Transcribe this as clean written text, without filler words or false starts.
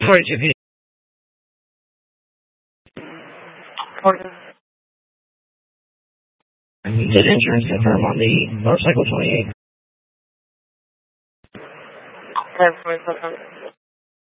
42 feet. I need an insurance confirm on the motorcycle 28.